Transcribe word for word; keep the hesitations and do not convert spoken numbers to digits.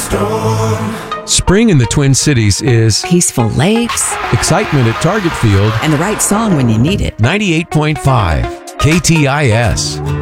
storm. Spring in the Twin Cities is Peaceful lakes excitement at Target Field. and the right song when you need it. ninety-eight point five K T I S.